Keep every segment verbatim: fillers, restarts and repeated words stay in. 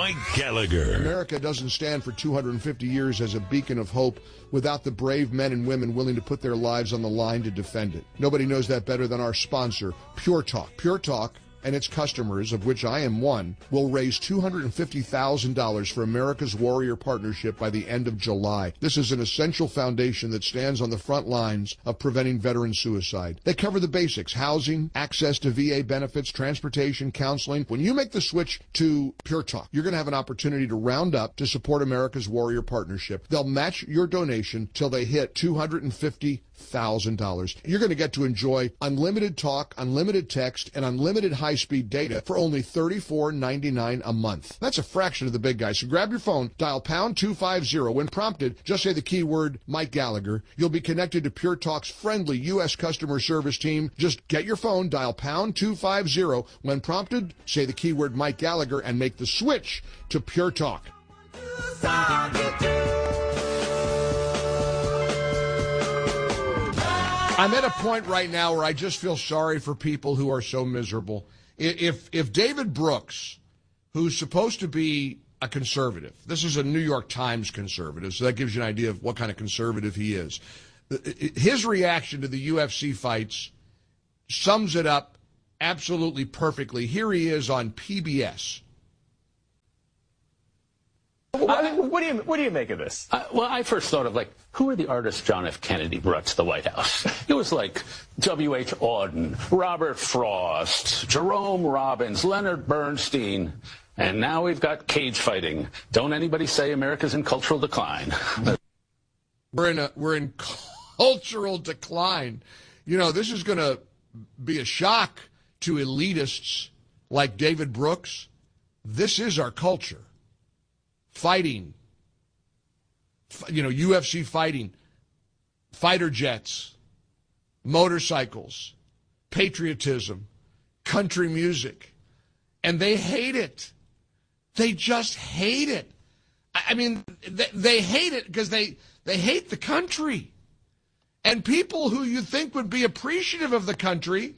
Mike Gallagher. America doesn't stand for two hundred fifty years as a beacon of hope without the brave men and women willing to put their lives on the line to defend it. Nobody knows that better than our sponsor, Pure Talk. Pure Talk and its customers, of which I am one, will raise two hundred fifty thousand dollars for America's Warrior Partnership by the end of July. This is an essential foundation that stands on the front lines of preventing veteran suicide. They cover the basics: housing, access to V A benefits, transportation, counseling. When you make the switch to Pure Talk, you're going to have an opportunity to round up to support America's Warrior Partnership. They'll match your donation till they hit two hundred fifty thousand dollars. You're going to get to enjoy unlimited talk, unlimited text, and unlimited high-speed data for only thirty-four ninety-nine a month. That's a fraction of the big guys. So grab your phone, dial pound two fifty. When prompted, just say the keyword Mike Gallagher. You'll be connected to Pure Talk's friendly U S customer service team. Just get your phone, dial pound two fifty. When prompted, say the keyword Mike Gallagher and make the switch to Pure Talk. I'm at a point right now where I just feel sorry for people who are so miserable. If if David Brooks, who's supposed to be a conservative, this is a New York Times conservative, so that gives you an idea of what kind of conservative he is. His reaction to the U F C fights sums it up absolutely perfectly. Here he is on P B S. What, what do you what do you make of this? Uh, well, I first thought of, like, who are the artists John F. Kennedy brought to the White House? It was like W H. Auden, Robert Frost, Jerome Robbins, Leonard Bernstein, and now we've got cage fighting. Don't anybody say America's in cultural decline. We're in a we're in cultural decline. You know, this is going to be a shock to elitists like David Brooks. This is our culture. Fighting, you know, U F C fighting, fighter jets, motorcycles, patriotism, country music, and they hate it. They just hate it. I mean, they, they hate it because they, they hate the country. And people who you think would be appreciative of the country,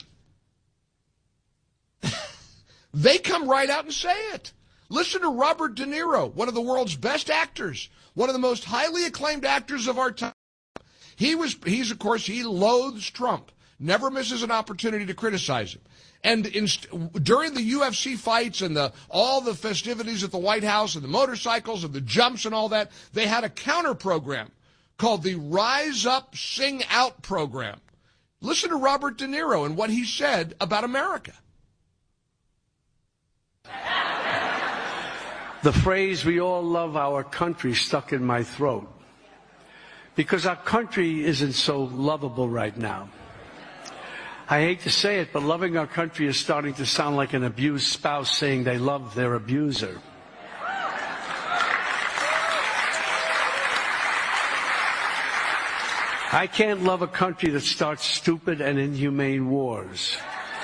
they come right out and say it. Listen to Robert De Niro, one of the world's best actors, one of the most highly acclaimed actors of our time. He was, he's, of course, he loathes Trump, never misses an opportunity to criticize him. And in, during the U F C fights and the all the festivities at the White House and the motorcycles and the jumps and all that, they had a counter program called the Rise Up, Sing Out program. Listen to Robert De Niro and what he said about America. The phrase, "we all love our country," stuck in my throat. Because our country isn't so lovable right now. I hate to say it, but loving our country is starting to sound like an abused spouse saying they love their abuser. I can't love a country that starts stupid and inhumane wars,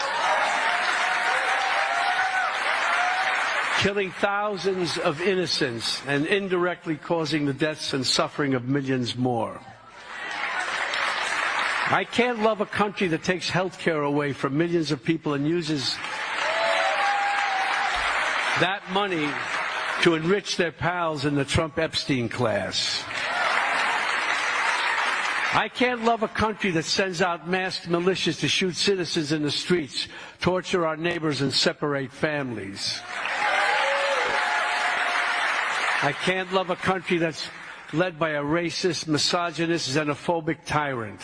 killing thousands of innocents and indirectly causing the deaths and suffering of millions more. I can't love a country that takes health care away from millions of people and uses that money to enrich their pals in the Trump-Epstein class. I can't love a country that sends out masked militias to shoot citizens in the streets, torture our neighbors, and separate families. I can't love a country that's led by a racist, misogynist, xenophobic tyrant.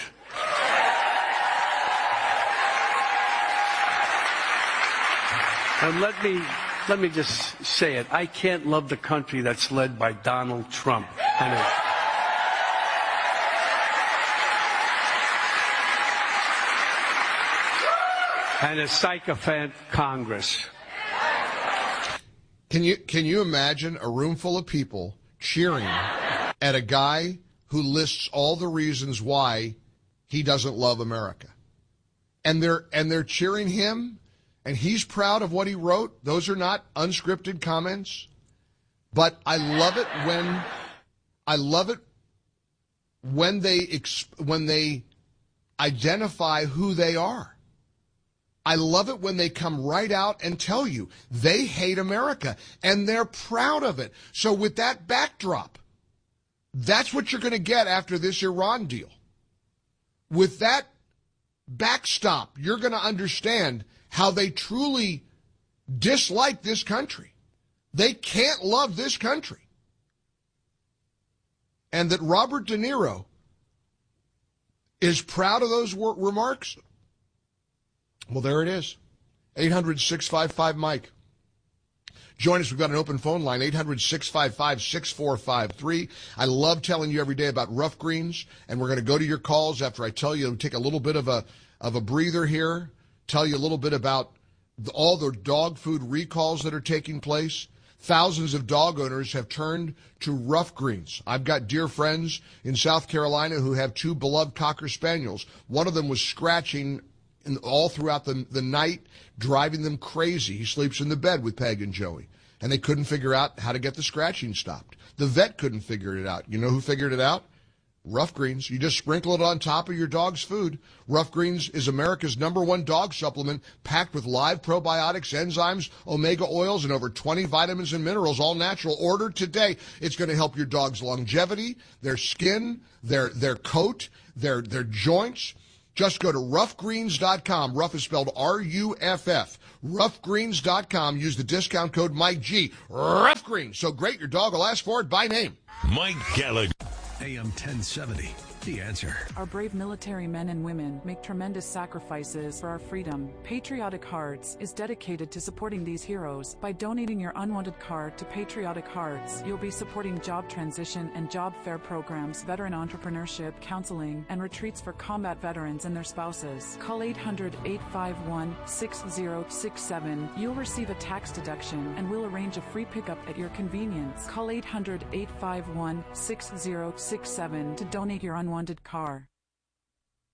And let me, let me just say it. I can't love the country that's led by Donald Trump and his, and his sycophant Congress. Can you can you imagine a room full of people cheering at a guy who lists all the reasons why he doesn't love America? And they're and they're cheering him, and he's proud of what he wrote. Those are not unscripted comments. But I love it when I love it when they when they identify who they are. I love it when they come right out and tell you they hate America, and they're proud of it. So with that backdrop, that's what you're going to get after this Iran deal. With that backstop, you're going to understand how they truly dislike this country. They can't love this country. And that Robert De Niro is proud of those wor- remarks. Well, there it is. eight hundred, six five five, Mike. Join us. We've got an open phone line, eight hundred, six five five, six four five three. I love telling you every day about Rough Greens, and we're going to go to your calls after I tell you, take a little bit of a of a breather here, tell you a little bit about the, all the dog food recalls that are taking place. Thousands of dog owners have turned to Rough Greens. I've got dear friends in South Carolina who have two beloved Cocker Spaniels. One of them was scratching in, all throughout the, the night, driving them crazy. He sleeps in the bed with Peg and Joey, and they couldn't figure out how to get the scratching stopped. The vet couldn't figure it out. You know who figured it out? Rough Greens. You just sprinkle it on top of your dog's food. Rough Greens is America's number one dog supplement, packed with live probiotics, enzymes, omega oils, and over twenty vitamins and minerals, all natural. Order today. It's going to help your dog's longevity, their skin, their their coat, their their joints. Just go to rough greens dot com. Rough is spelled R U F F. rough greens dot com. Use the discount code Mike G. Rough Greens. So great, your dog will ask for it by name. Mike Gallagher. A M ten seventy, The Answer. Our brave military men and women make tremendous sacrifices for our freedom. Patriotic Hearts is dedicated to supporting these heroes. By donating your unwanted card to Patriotic Hearts, you'll be supporting job transition and job fair programs, veteran entrepreneurship, counseling, and retreats for combat veterans and their spouses. Call eight hundred, eight five one, six zero six seven. You'll receive a tax deduction, and we'll arrange a free pickup at your convenience. Call eight hundred, eight five one, six zero six seven to donate your unwanted car.